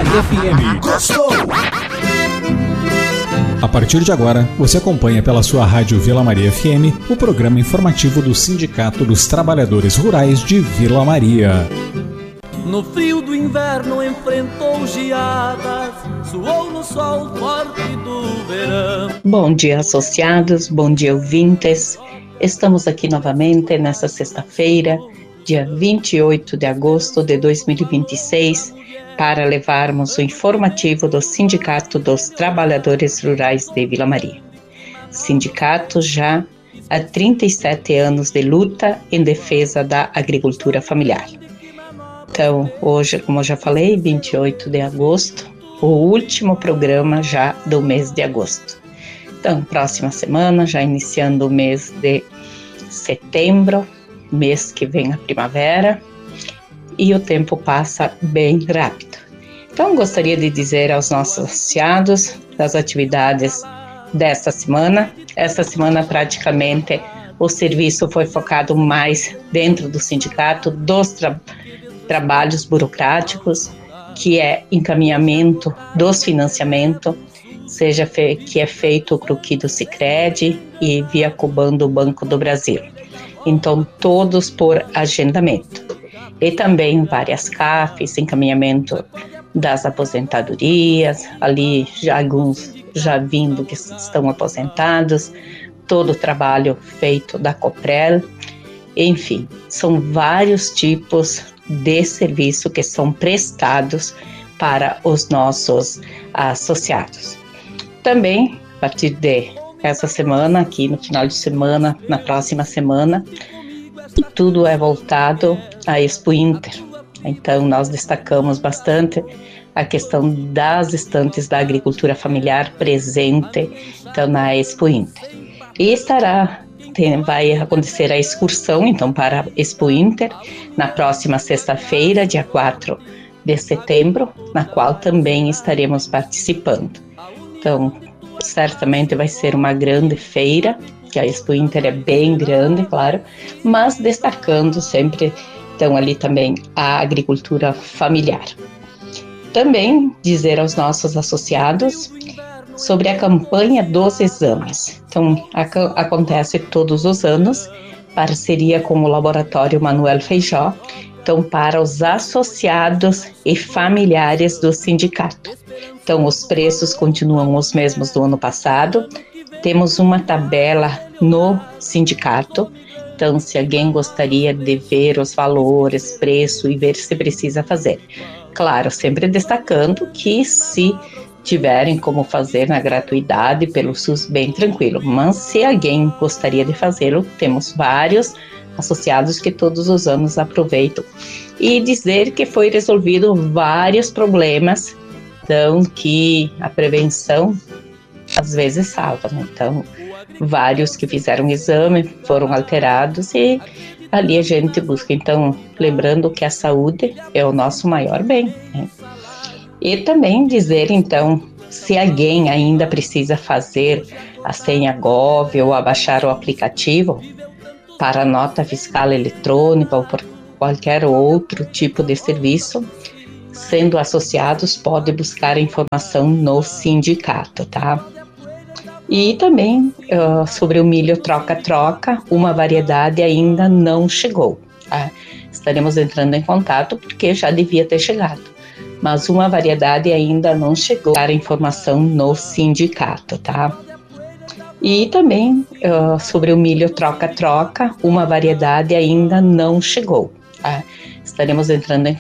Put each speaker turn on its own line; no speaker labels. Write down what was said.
FM. Gostou? A partir de agora, você acompanha pela sua rádio Vila Maria FM o programa informativo do Sindicato dos Trabalhadores Rurais de Vila Maria.
No frio do inverno enfrentou geadas, suou no sol forte do verão.
Bom dia, associados, bom dia, ouvintes. Estamos aqui novamente nesta sexta-feira, dia 28 de agosto de 2026, para levarmos o informativo do Sindicato dos Trabalhadores Rurais de Vila Maria. Sindicato já há 37 anos de luta em defesa da agricultura familiar. Então, hoje, como eu já falei, 28 de agosto, o último programa já do mês de agosto. Então, próxima semana, já iniciando o mês de setembro, mês que vem a primavera, e o tempo passa bem rápido. Então, gostaria de dizer aos nossos associados das atividades desta semana. Esta semana, praticamente, o serviço foi focado mais dentro do sindicato, dos trabalhos burocráticos, que é encaminhamento dos financiamentos, seja que é feito o croquis do Sicredi e via Coban do Banco do Brasil. Então, todos por agendamento. E também várias CAFs, encaminhamento das aposentadorias, ali já alguns já vindo que estão aposentados, todo o trabalho feito da Coprel, enfim, são vários tipos de serviço que são prestados para os nossos associados. Também, a partir de essa semana, aqui no final de semana, na próxima semana, tudo é voltado à Expo Inter. Então, nós destacamos bastante a questão das estantes da agricultura familiar presente então, na Expo Inter. E vai acontecer a excursão, então, para a Expo Inter, na próxima sexta-feira, dia 4 de setembro, na qual também estaremos participando. Então, certamente vai ser uma grande feira, que a Expo Inter é bem grande, claro, mas destacando sempre, então, ali também a agricultura familiar. Também dizer aos nossos associados sobre a campanha dos exames. Então, acontece todos os anos, parceria com o Laboratório Manuel Feijó, então, para os associados e familiares do sindicato. Então, os preços continuam os mesmos do ano passado. Temos uma tabela no sindicato. Então, se alguém gostaria de ver os valores, preço e ver se precisa fazer. Claro, sempre destacando que se tiverem como fazer na gratuidade pelo SUS, bem tranquilo. Mas se alguém gostaria de fazê-lo, temos vários associados que todos os anos aproveitam. E dizer que foi resolvido vários problemas, então que a prevenção às vezes salva, né? Então, vários que fizeram exame foram alterados e ali a gente busca. Então, lembrando que a saúde é o nosso maior bem, né? E também dizer, então, se alguém ainda precisa fazer a senha Gov ou abaixar o aplicativo para nota fiscal eletrônica ou por qualquer outro tipo de serviço, sendo associados, pode buscar informação no sindicato, tá? E também sobre o milho troca-troca, uma variedade ainda não chegou, tá? Estaremos entrando em contato porque já devia ter chegado, mas uma variedade ainda não chegou. Dar informação no sindicato, tá? E também sobre o milho troca-troca, uma variedade ainda não chegou, tá? Estaremos entrando em